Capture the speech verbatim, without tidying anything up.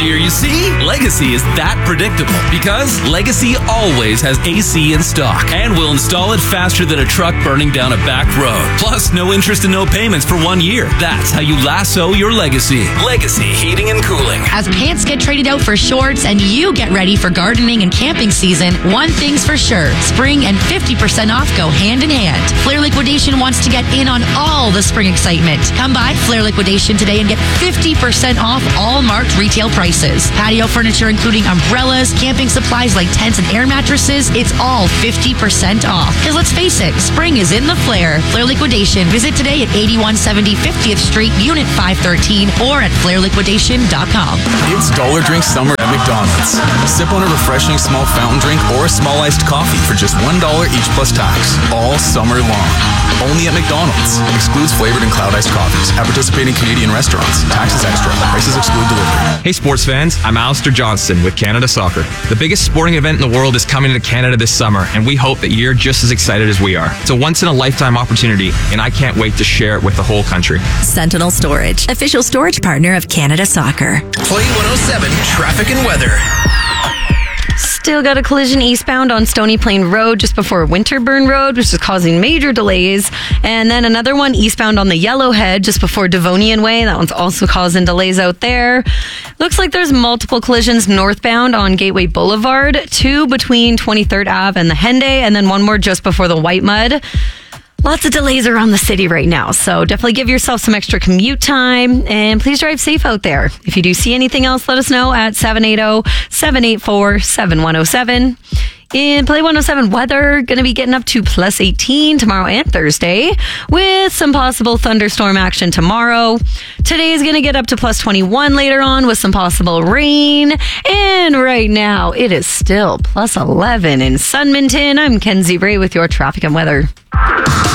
Here you see, Legacy is that predictable because Legacy always has A C in stock and will install it faster than a truck burning down a back road. Plus, no interest and no payments for one year. That's how you lasso your Legacy. Legacy Heating and Cooling. As pants get traded out for shorts and you get ready for gardening and camping season, one thing's for sure, spring and fifty percent off go hand in hand. Flair Liquidation wants to get in on all the spring excitement. Come by Flair Liquidation today and get fifty percent off all marked retail prices. Patio furniture including umbrellas, camping supplies like tents and air mattresses, it's all fifty percent off. Because let's face it, spring is in the Flair. Flair Liquidation. Visit today at eighty-one seventy fiftieth Street, Unit five thirteen or at flair liquidation dot com. It's Dollar Drink Summer at McDonald's. Sip on a refreshing small fountain drink or a small iced coffee for just one dollar each plus tax. All summer long. Only at McDonald's. Excludes flavored and cloud iced coffees. At participating Canadian restaurants. Taxes extra. Prices exclude delivery. Hey sports fans, I'm Alistair Johnston with Canada Soccer. The biggest sporting event in the world is coming to Canada this summer, and we hope that you're just as excited as we are. It's a once-in-a-lifetime opportunity, and I can't wait to share it with the whole country. Sentinel Storage, official storage partner of Canada Soccer. Play one oh seven Traffic and Weather. Still got a collision eastbound on Stony Plain Road just before Winterburn Road, which is causing major delays. And then another one eastbound on the Yellowhead just before Devonian Way. That one's also causing delays out there. Looks like there's multiple collisions northbound on Gateway Boulevard, two between twenty-third Avenue and the Henday, and then one more just before the White Mud. Lots of delays around the city right now, so definitely give yourself some extra commute time, and please drive safe out there. If you do see anything else, let us know at seven eight zero, seven eight four, seven one zero seven. In Play one oh seven weather, going to be getting up to plus eighteen tomorrow and Thursday with some possible thunderstorm action tomorrow. Today is going to get up to plus twenty-one later on with some possible rain. And right now, it is still plus eleven in Sunminton. I'm Kenzie Ray with your traffic and weather.